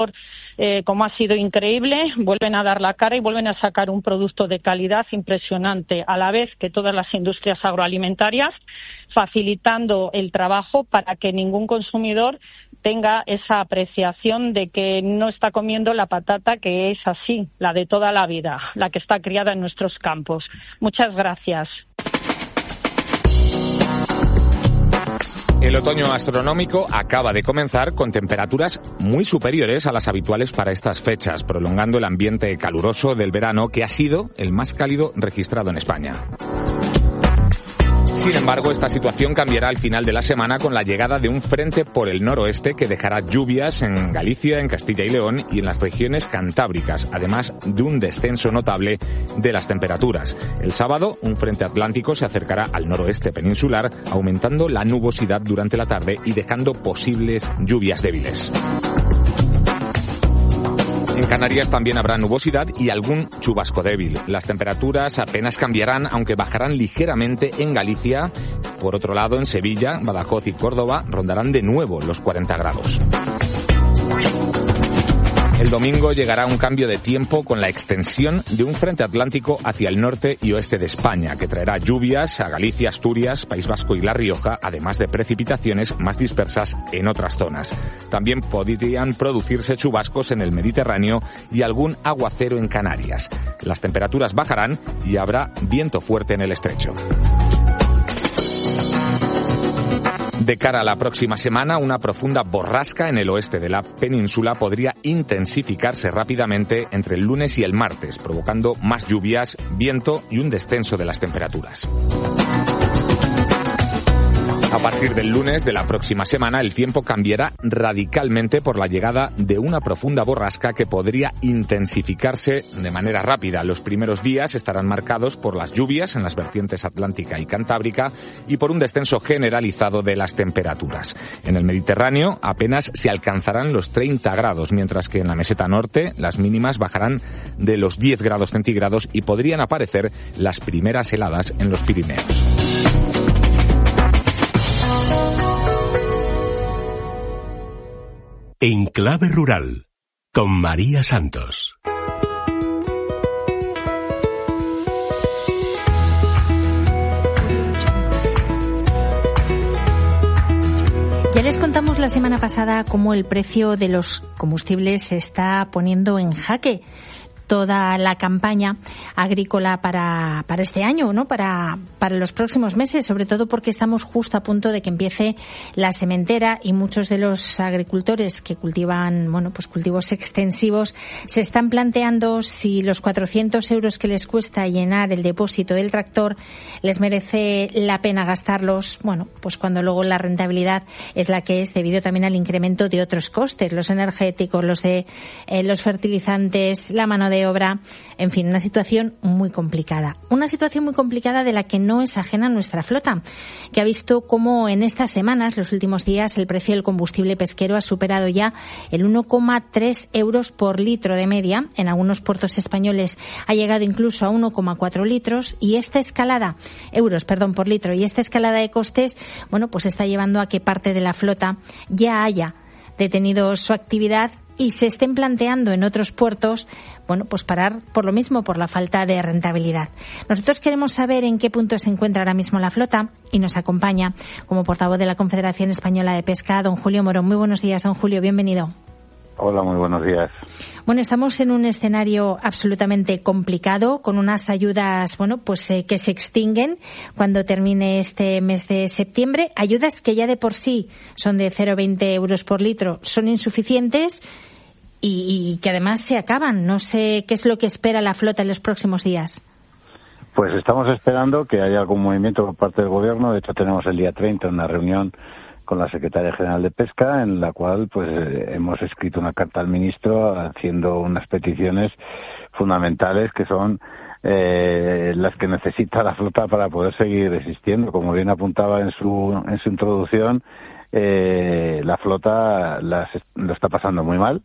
como ha sido increíble, vuelven a dar la cara y vuelven a sacar un producto de calidad impresionante, a la vez que todas las industrias agroalimentarias, facilitando el trabajo para que ningún consumidor tenga esa apreciación de que no está comiendo la patata que es así, la de toda la vida, la que está criada en nuestros campos. Muchas gracias. El otoño astronómico acaba de comenzar con temperaturas muy superiores a las habituales para estas fechas, prolongando el ambiente caluroso del verano que ha sido el más cálido registrado en España. Sin embargo, esta situación cambiará al final de la semana con la llegada de un frente por el noroeste que dejará lluvias en Galicia, en Castilla y León y en las regiones cantábricas, además de un descenso notable de las temperaturas. El sábado, un frente atlántico se acercará al noroeste peninsular, aumentando la nubosidad durante la tarde y dejando posibles lluvias débiles. En Canarias también habrá nubosidad y algún chubasco débil. Las temperaturas apenas cambiarán, aunque bajarán ligeramente en Galicia. Por otro lado, en Sevilla, Badajoz y Córdoba rondarán de nuevo los 40 grados. El domingo llegará un cambio de tiempo con la extensión de un frente atlántico hacia el norte y oeste de España, que traerá lluvias a Galicia, Asturias, País Vasco y La Rioja, además de precipitaciones más dispersas en otras zonas. También podrían producirse chubascos en el Mediterráneo y algún aguacero en Canarias. Las temperaturas bajarán y habrá viento fuerte en el estrecho. De cara a la próxima semana, una profunda borrasca en el oeste de la península podría intensificarse rápidamente entre el lunes y el martes, provocando más lluvias, viento y un descenso de las temperaturas. A partir del lunes de la próxima semana, el tiempo cambiará radicalmente por la llegada de una profunda borrasca que podría intensificarse de manera rápida. Los primeros días estarán marcados por las lluvias en las vertientes atlántica y cantábrica y por un descenso generalizado de las temperaturas. En el Mediterráneo apenas se alcanzarán los 30 grados, mientras que en la meseta norte las mínimas bajarán de los 10 grados centígrados y podrían aparecer las primeras heladas en los Pirineos. En Clave Rural, con María Santos. Ya les contamos la semana pasada cómo el precio de los combustibles se está poniendo en jaque. Toda la campaña agrícola para este año, ¿no? Para los próximos meses, sobre todo porque estamos justo a punto de que empiece la sementera y muchos de los agricultores que cultivan, pues cultivos extensivos, se están planteando si los 400 euros que les cuesta llenar el depósito del tractor les merece la pena gastarlos, pues cuando luego la rentabilidad es la que es debido también al incremento de otros costes, los energéticos, los de los fertilizantes, la mano de obra, en fin, una situación muy complicada. Una situación muy complicada de la que no es ajena nuestra flota, que ha visto cómo en estas semanas, los últimos días, el precio del combustible pesquero ha superado ya el 1,3 euros por litro de media. En algunos puertos españoles ha llegado incluso a 1,4 litros y esta escalada, euros, perdón, por litro, y esta escalada de costes, pues está llevando a que parte de la flota ya haya detenido su actividad y se estén planteando en otros puertos pues parar por lo mismo, por la falta de rentabilidad. Nosotros queremos saber en qué punto se encuentra ahora mismo la flota y nos acompaña como portavoz de la Confederación Española de Pesca, don Julio Morón. Muy buenos días, don Julio, bienvenido. Hola, muy buenos días. Estamos en un escenario absolutamente complicado, con unas ayudas, que se extinguen cuando termine este mes de septiembre. Ayudas que ya de por sí son de 0,20 euros por litro, son insuficientes y que además se acaban. No sé qué es lo que espera la flota en los próximos días. Pues estamos esperando que haya algún movimiento por parte del Gobierno. De hecho, tenemos el día 30 una reunión con la Secretaria General de Pesca, en la cual hemos escrito una carta al ministro haciendo unas peticiones fundamentales que son las que necesita la flota para poder seguir existiendo. Como bien apuntaba en su introducción, la flota lo está pasando muy mal.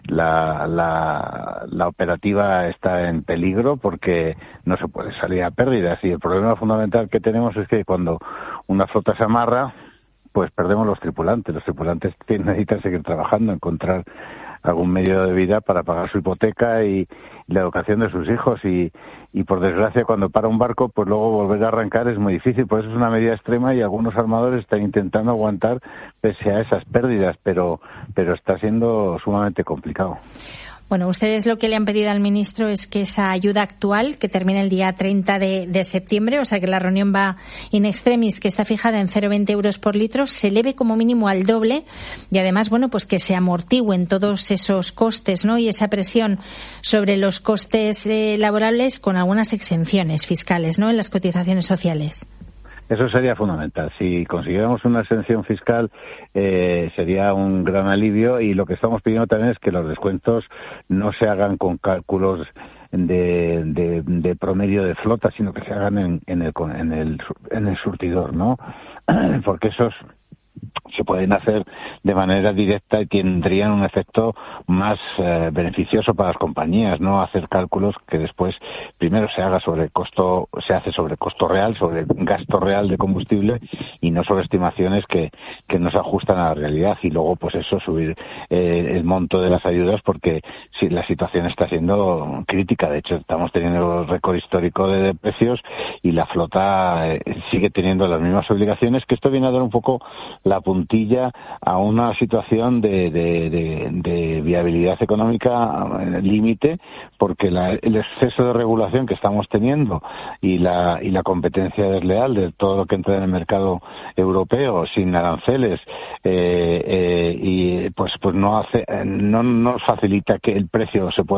La operativa está en peligro porque no se puede salir a pérdidas, y el problema fundamental que tenemos es que cuando una flota se amarra, pues perdemos los tripulantes. Los tripulantes necesitan seguir trabajando, encontrar algún medio de vida para pagar su hipoteca y la educación de sus hijos. Y por desgracia, cuando para un barco, pues luego volver a arrancar es muy difícil. Por eso es una medida extrema y algunos armadores están intentando aguantar pese a esas pérdidas, pero está siendo sumamente complicado. Bueno, ustedes lo que le han pedido al ministro es que esa ayuda actual, que termina el día 30 de septiembre, o sea que la reunión va in extremis, que está fijada en 0,20 euros por litro, se eleve como mínimo al doble y además, bueno, pues que se amortigüen todos esos costes, ¿no? Y esa presión sobre los costes laborables con algunas exenciones fiscales, ¿no? En las cotizaciones sociales. Eso sería fundamental. Si consiguiéramos una exención fiscal, sería un gran alivio, y lo que estamos pidiendo también es que los descuentos no se hagan con cálculos de promedio de flota, sino que se hagan en el surtidor, ¿no? Porque esos se pueden hacer de manera directa y tendrían un efecto más beneficioso para las compañías, no hacer cálculos que después primero se hace sobre costo real, sobre gasto real de combustible, y no sobre estimaciones que no se ajustan a la realidad, y luego pues eso subir el monto de las ayudas, porque si la situación está siendo crítica. De hecho, estamos teniendo el récord histórico de precios y la flota sigue teniendo las mismas obligaciones, que esto viene a dar un poco la puntilla a una situación de viabilidad económica límite, porque el exceso de regulación que estamos teniendo y la competencia desleal de todo lo que entra en el mercado europeo sin aranceles y pues no nos facilita que el precio que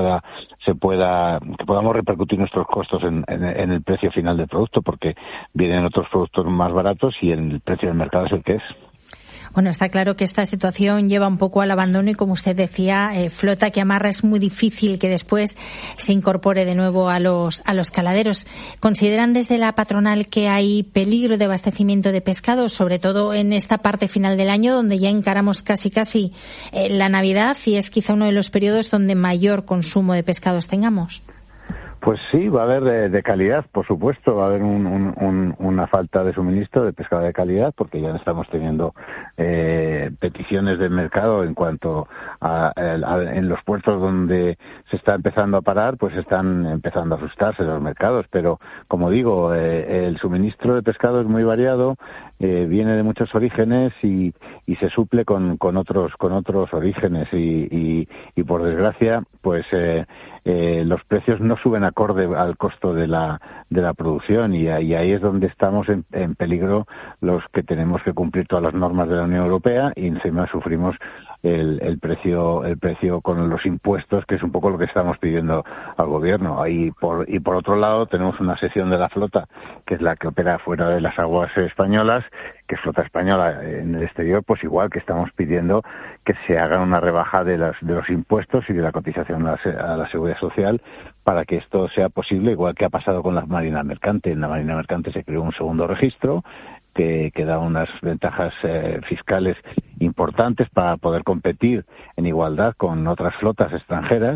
podamos repercutir nuestros costos en el precio final del producto, porque vienen otros productos más baratos y el precio del mercado es el que es. Bueno, está claro que esta situación lleva un poco al abandono y, como usted decía, flota que amarra es muy difícil que después se incorpore de nuevo a los caladeros. ¿Consideran desde la patronal que hay peligro de abastecimiento de pescado, sobre todo en esta parte final del año, donde ya encaramos casi la Navidad y es quizá uno de los periodos donde mayor consumo de pescados tengamos? Pues sí, va a haber de calidad, por supuesto, va a haber una falta de suministro de pescado de calidad, porque ya estamos teniendo peticiones del mercado en cuanto en los puertos donde se está empezando a parar, pues están empezando a asustarse los mercados. Pero, como digo, el suministro de pescado es muy variado, viene de muchos orígenes y se suple con otros orígenes y por desgracia, pues los precios no suben acorde al costo de la producción, y ahí es donde estamos en peligro los que tenemos que cumplir todas las normas de la Unión Europea, y encima sufrimos el precio con los impuestos, que es un poco lo que estamos pidiendo al gobierno. Y por otro lado tenemos una sección de la flota que es la que opera fuera de las aguas españolas, que es flota española en el exterior, pues igual que estamos pidiendo que se haga una rebaja de los impuestos y de la cotización a la seguridad social, para que esto sea posible, igual que ha pasado con la Marina Mercante. En la Marina Mercante se creó un segundo registro que da unas ventajas fiscales importantes para poder competir en igualdad con otras flotas extranjeras,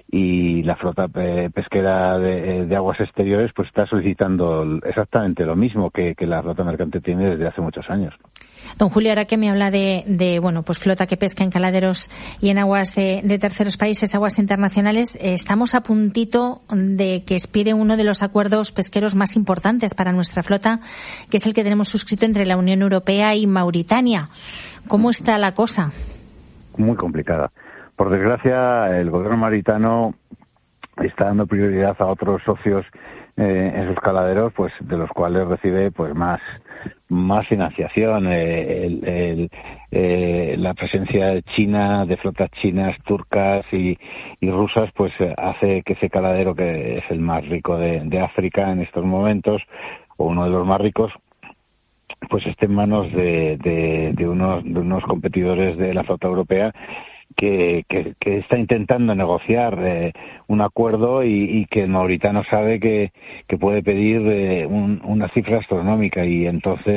y la flota pesquera de aguas exteriores pues está solicitando exactamente lo mismo que la flota mercante tiene desde hace muchos años. Don Julio, ahora que me habla de pues flota que pesca en caladeros y en aguas de terceros países, aguas internacionales, estamos a puntito de que expire uno de los acuerdos pesqueros más importantes para nuestra flota, que es el que tenemos suscrito entre la Unión Europea y Mauritania. ¿Cómo está la cosa? Muy complicada. Por desgracia, el gobierno mauritano está dando prioridad a otros socios en sus caladeros, pues de los cuales recibe pues más financiación. La presencia china, de flotas chinas, turcas y rusas, pues hace que ese caladero, que es el más rico de África en estos momentos, o uno de los más ricos, pues esté en manos de unos competidores de la flota europea que está intentando negociar un acuerdo, y que el mauritano sabe que puede pedir una cifra astronómica, y entonces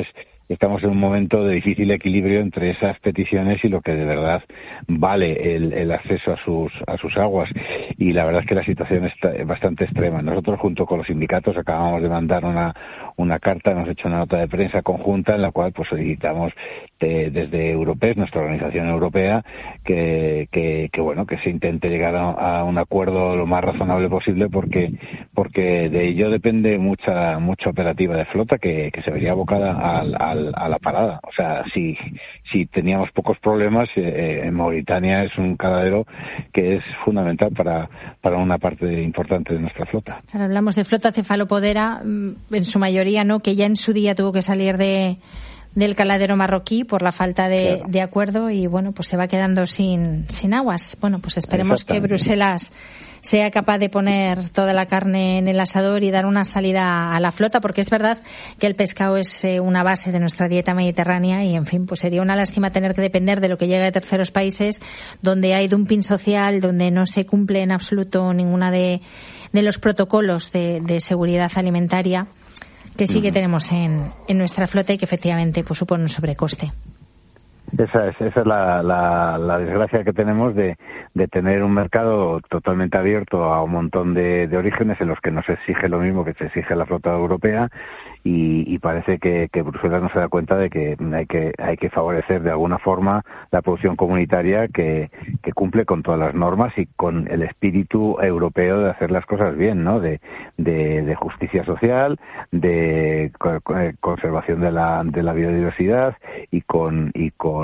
estamos en un momento de difícil equilibrio entre esas peticiones y lo que de verdad vale el acceso a sus aguas. Y la verdad es que la situación está bastante extrema. Nosotros, junto con los sindicatos, acabamos de mandar una carta, hemos hecho una nota de prensa conjunta en la cual pues solicitamos desde Europees, nuestra organización europea, que se intente llegar a un acuerdo lo más razonable posible, porque de ello depende mucha operativa de flota que se vería abocada a la parada. O sea, si teníamos pocos problemas, en Mauritania es un caladero que es fundamental para una parte importante de nuestra flota. Ahora hablamos de flota cefalopodera, en su mayoría, ¿no?, que ya en su día tuvo que salir del caladero marroquí por la falta de acuerdo y bueno, pues se va quedando sin aguas. Bueno, pues esperemos que Bruselas sea capaz de poner toda la carne en el asador y dar una salida a la flota, porque es verdad que el pescado es una base de nuestra dieta mediterránea y, en fin, pues sería una lástima tener que depender de lo que llega de terceros países donde hay dumping social, donde no se cumple en absoluto ninguna de los protocolos de seguridad alimentaria que sí que tenemos en nuestra flota y que efectivamente pues supone un sobrecoste. Esa es la desgracia que tenemos de tener un mercado totalmente abierto a un montón de orígenes en los que no se exige lo mismo que se exige en la flota europea y parece que Bruselas no se da cuenta de que hay que favorecer de alguna forma la producción comunitaria que cumple con todas las normas y con el espíritu europeo de hacer las cosas bien, ¿no? De justicia social, de conservación de la biodiversidad y con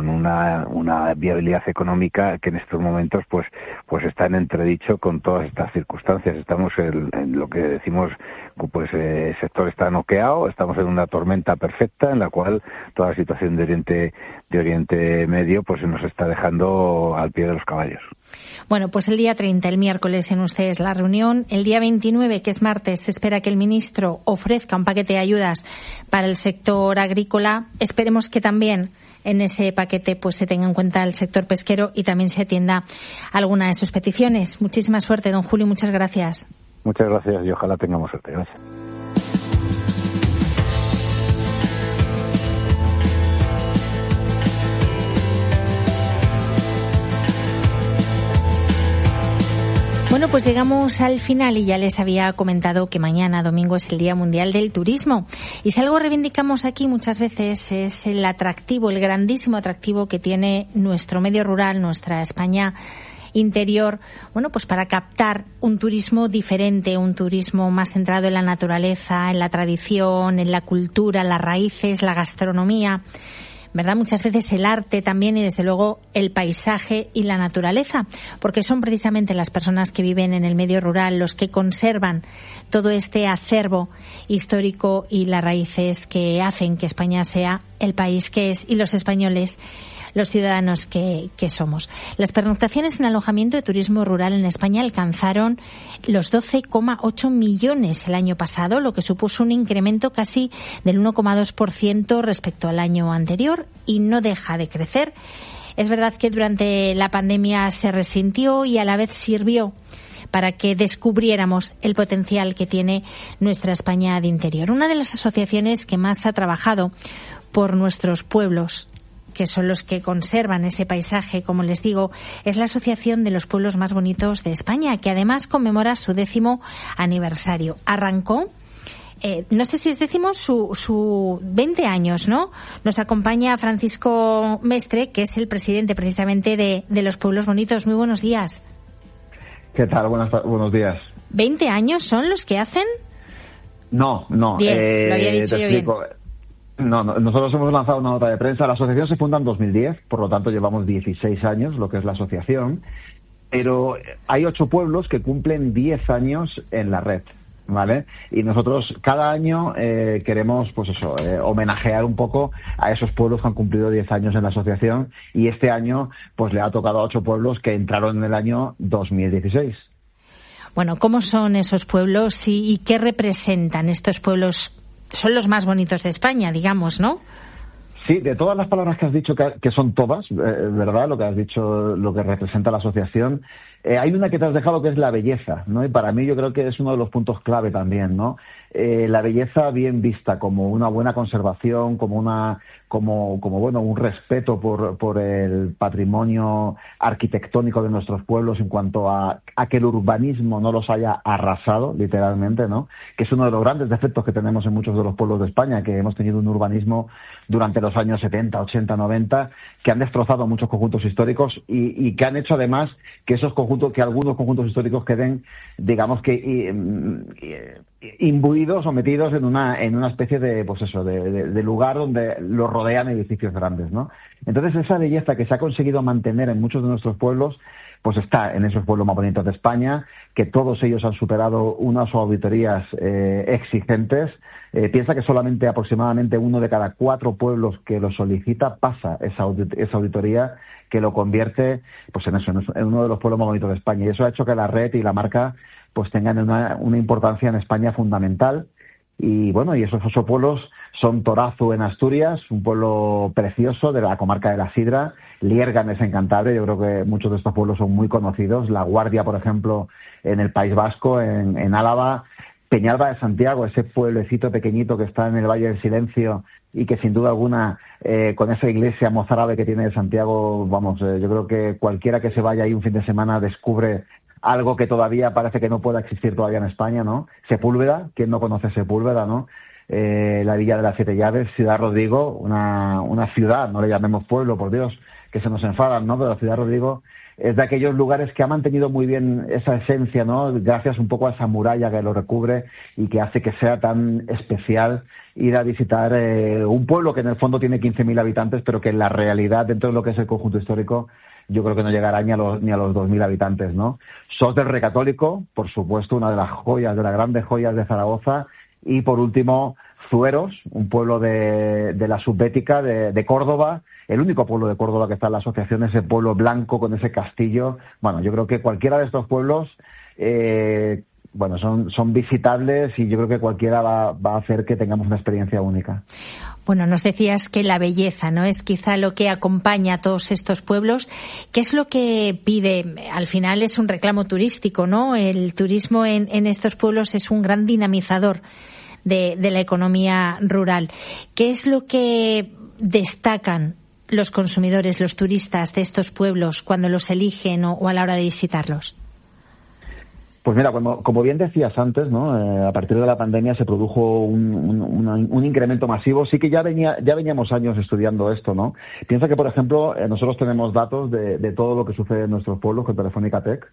una viabilidad económica que en estos momentos pues está en entredicho con todas estas circunstancias. Estamos en lo que decimos, pues el sector está noqueado, estamos en una tormenta perfecta en la cual toda la situación de Oriente Medio pues nos está dejando al pie de los caballos. Bueno, pues el día 30, el miércoles, en ustedes la reunión. El día 29, que es martes, se espera que el ministro ofrezca un paquete de ayudas para el sector agrícola. Esperemos que también en ese paquete pues se tenga en cuenta el sector pesquero y también se atienda alguna de sus peticiones. Muchísima suerte, don Julio, muchas gracias. Muchas gracias y ojalá tengamos suerte. Gracias. Bueno, pues llegamos al final y ya les había comentado que mañana, domingo, es el Día Mundial del Turismo. Y si algo reivindicamos aquí muchas veces es el atractivo, el grandísimo atractivo que tiene nuestro medio rural, nuestra España interior, bueno, pues para captar un turismo diferente, un turismo más centrado en la naturaleza, en la tradición, en la cultura, las raíces, la gastronomía, ¿verdad? Muchas veces el arte también y desde luego el paisaje y la naturaleza, porque son precisamente las personas que viven en el medio rural los que conservan todo este acervo histórico y las raíces que hacen que España sea el país que es y los españoles los ciudadanos que somos. Las pernoctaciones en alojamiento de turismo rural en España alcanzaron los 12,8 millones el año pasado, lo que supuso un incremento casi del 1,2% respecto al año anterior y no deja de crecer. Es verdad que durante la pandemia se resintió y a la vez sirvió para que descubriéramos el potencial que tiene nuestra España de interior. Una de las asociaciones que más ha trabajado por nuestros pueblos, que son los que conservan ese paisaje, como les digo, es la Asociación de los Pueblos Más Bonitos de España, que además conmemora su 10º aniversario. Arrancó, no sé si es su 20 años, ¿no? Nos acompaña Francisco Mestre, que es el presidente precisamente de los Pueblos Bonitos. Muy buenos días. ¿Qué tal? Buenos días. ¿20 años son los que hacen? No. 10, lo había dicho yo bien. No, nosotros hemos lanzado una nota de prensa. La asociación se funda en 2010, por lo tanto llevamos 16 años, lo que es la asociación, pero hay 8 pueblos que cumplen 10 años en la red, ¿vale? Y nosotros cada año queremos, pues eso, homenajear un poco a esos pueblos que han cumplido 10 años en la asociación y este año pues le ha tocado a 8 pueblos que entraron en el año 2016. Bueno, ¿cómo son esos pueblos y qué representan estos pueblos? Son los más bonitos de España, digamos, ¿no? Sí, de todas las palabras que has dicho, que son todas, ¿verdad? Lo que has dicho, lo que representa la asociación, Hay una que te has dejado, que es la belleza, ¿no? Y para mí yo creo que es uno de los puntos clave también, ¿no? La belleza bien vista como una buena conservación, como bueno, un respeto por el patrimonio arquitectónico de nuestros pueblos en cuanto a que el urbanismo no los haya arrasado, literalmente, ¿no? Que es uno de los grandes defectos que tenemos en muchos de los pueblos de España, que hemos tenido un urbanismo durante los años 70, 80, 90, que han destrozado muchos conjuntos históricos y que han hecho además que algunos conjuntos históricos queden, digamos que imbuidos o metidos en una especie de, pues eso, de lugar donde los rodean edificios grandes, ¿no? Entonces esa belleza que se ha conseguido mantener en muchos de nuestros pueblos, pues está en esos pueblos más bonitos de España, que todos ellos han superado unas auditorías exigentes. Piensa que solamente aproximadamente 1 de cada 4 pueblos que lo solicita pasa esa auditoría, que lo convierte pues en uno de los pueblos más bonitos de España. Y eso ha hecho que la red y la marca pues tengan una importancia en España fundamental. Y bueno, y esos 8 pueblos son Torazu en Asturias, un pueblo precioso de la comarca de la Sidra, Lierganes en Cantabria, yo creo que muchos de estos pueblos son muy conocidos, La Guardia, por ejemplo, en el País Vasco, en Álava, Peñalba de Santiago, ese pueblecito pequeñito que está en el Valle del Silencio y que sin duda alguna, con esa iglesia mozárabe que tiene de Santiago, vamos, yo creo que cualquiera que se vaya ahí un fin de semana descubre algo que todavía parece que no pueda existir todavía en España, ¿no? Sepúlveda, ¿quién no conoce Sepúlveda, no? La Villa de las Siete Llaves, Ciudad Rodrigo, una ciudad, no le llamemos pueblo, por Dios, que se nos enfadan, ¿no? Pero la Ciudad Rodrigo es de aquellos lugares que ha mantenido muy bien esa esencia, ¿no? Gracias un poco a esa muralla que lo recubre y que hace que sea tan especial ir a visitar un pueblo que en el fondo tiene 15.000 habitantes, pero que en la realidad, dentro de lo que es el conjunto histórico, yo creo que no llegará ni a los 2.000 habitantes, ¿no? Sos del Recatólico, por supuesto, una de las joyas, de las grandes joyas de Zaragoza. Y por último, Zueros, un pueblo de la Subbética de Córdoba, el único pueblo de Córdoba que está en la asociación, ese pueblo blanco con ese castillo. Bueno, yo creo que cualquiera de estos pueblos son visitables y yo creo que cualquiera va a hacer que tengamos una experiencia única. Bueno, nos decías que la belleza, ¿no?, es quizá lo que acompaña a todos estos pueblos. ¿Qué es lo que pide? Al final es un reclamo turístico, ¿no? El turismo en estos pueblos es un gran dinamizador de la economía rural. ¿Qué es lo que destacan los consumidores, los turistas de estos pueblos cuando los eligen o a la hora de visitarlos? Pues mira, como bien decías antes, ¿no? A partir de la pandemia se produjo un incremento masivo. Sí que ya veníamos años estudiando esto, ¿no? Piensa que, por ejemplo, nosotros tenemos datos de todo lo que sucede en nuestros pueblos con Telefónica Tech.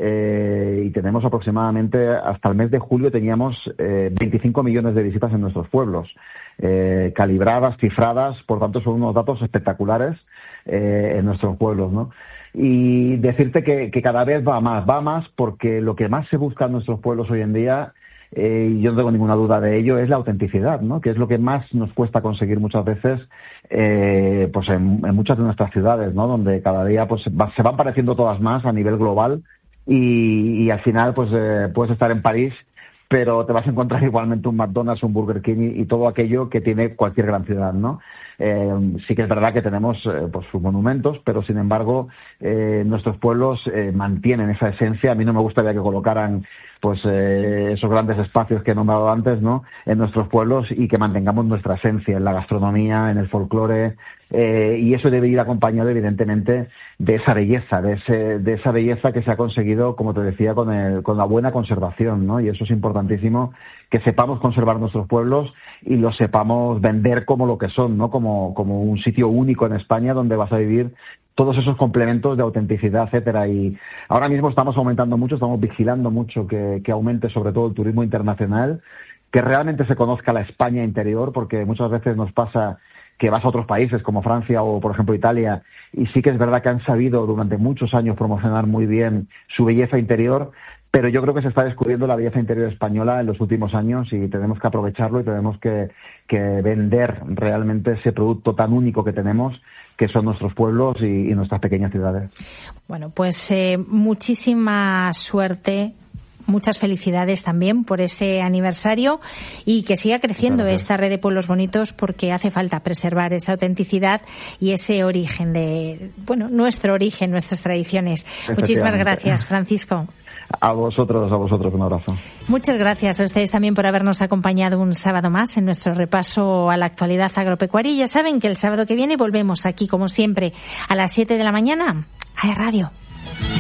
Y tenemos aproximadamente, hasta el mes de julio teníamos 25 millones de visitas en nuestros pueblos, calibradas, cifradas, por tanto son unos datos espectaculares en nuestros pueblos, ¿no? Y decirte que cada vez va más porque lo que más se busca en nuestros pueblos hoy en día, y yo no tengo ninguna duda de ello, es la autenticidad, ¿no? Que es lo que más nos cuesta conseguir muchas veces pues en muchas de nuestras ciudades, ¿no? Donde cada día pues se van pareciendo todas más a nivel global y al final pues puedes estar en París, pero te vas a encontrar igualmente un McDonald's, un Burger King y todo aquello que tiene cualquier gran ciudad, ¿no? Sí que es verdad que tenemos pues sus monumentos, pero sin embargo nuestros pueblos mantienen esa esencia. A mí no me gustaría que colocaran pues esos grandes espacios que he nombrado antes, ¿no?, en nuestros pueblos, y que mantengamos nuestra esencia en la gastronomía, en el folclore, y eso debe ir acompañado evidentemente de esa belleza, de esa belleza que se ha conseguido, como te decía, con la buena conservación, ¿no? Y eso es importantísimo, que sepamos conservar nuestros pueblos y los sepamos vender como lo que son, ¿no? Como un sitio único en España donde vas a vivir todos esos complementos de autenticidad, etcétera. Y ahora mismo estamos aumentando mucho, estamos vigilando mucho que aumente sobre todo el turismo internacional, que realmente se conozca la España interior, porque muchas veces nos pasa que vas a otros países como Francia o, por ejemplo, Italia, y sí que es verdad que han sabido durante muchos años promocionar muy bien su belleza interior, pero yo creo que se está descubriendo la belleza interior española en los últimos años y tenemos que aprovecharlo y tenemos que vender realmente ese producto tan único que tenemos, que son nuestros pueblos y nuestras pequeñas ciudades. Bueno, pues muchísima suerte, muchas felicidades también por ese aniversario y que siga creciendo esta red de pueblos bonitos, porque hace falta preservar esa autenticidad y ese origen de, nuestro origen, nuestras tradiciones. Muchísimas gracias, Francisco. A vosotros un abrazo. Muchas gracias a ustedes también por habernos acompañado un sábado más en nuestro repaso a la actualidad agropecuaria. Y ya saben que el sábado que viene volvemos aquí, como siempre, a las 7 de la mañana a Radio.